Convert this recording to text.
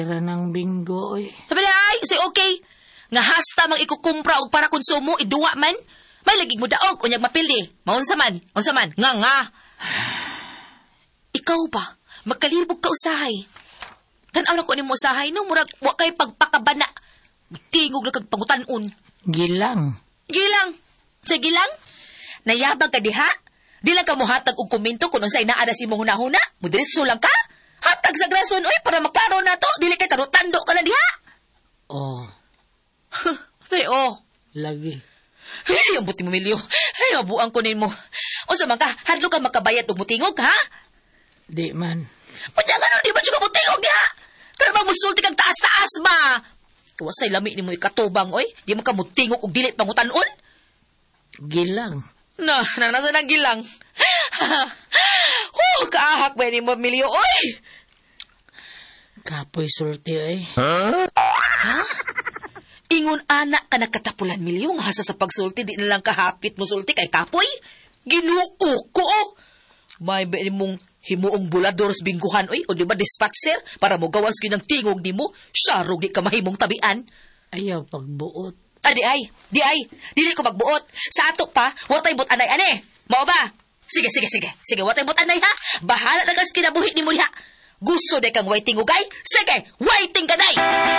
Tira ng bingo, oy. Sabi na ay, say okay. Nga hasta mang ikukumpra og para konsumo, iduwa man. May lagig mo daog, unyag mapili. Maunsa man, nga. Ikaw ba, magkalibog ka usahay. Tanaw na ko ni mo usahay, no? Murag, wa kay pagpakabana. Tingog na kag pangutan-un. Gilang. Sa gilang? Nayabag ka diha? Di lang ka mo hatag og komento kung unsay naada si mo huna-huna? Mudiretso lang ka? Hatag sa grason, oy, para magklaro na to. Dili kay tarutando ka na diha. Oh, Say, lagi. Ay, ang buti mo, Milyo. Ay, mabuang ko mo. O sa mga, hadlo ka makabayad og mutingog, ha? Di man. Panya nga nun, di ba siya ka mutingog, ha? Pero magmusulti kang taas-taas ba? Tuwasay lami ni mo ikatubang, oy. Di mo ka mutingog og dili pangutan-on? Gilang. Nasa ng gilang. Kaahak ba ni mo, Milyo, oy? Kapoy sulti, oy. Ingon anak ka nakatapulan, Milyo, nga hasa sa pagsulti, di na lang kahapit mo sulti kay kapoy. Ginuo ko, May ba mong himuong buladors bingguhan, oy, o di ba dispatcher, para mo gawas ginang tingog ni mo, syarog di ka mahimong tabian. Ayaw pagbuot. Di ay, dili ko magbuot. Sa atok pa, watay but anay, ane. Mao ba? Sige, watay but anay, ha? Bahala na kas kinabuhi ni mo, ha? Gusto de kang waiting ugay? Sige, waiting ka day!